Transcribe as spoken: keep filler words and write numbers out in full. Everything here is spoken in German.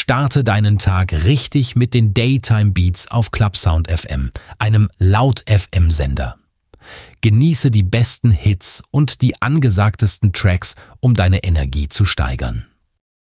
Starte deinen Tag richtig mit den Daytime Beats auf Clubsound F M, einem Laut-F M-Sender. Genieße die besten Hits und die angesagtesten Tracks, um deine Energie zu steigern.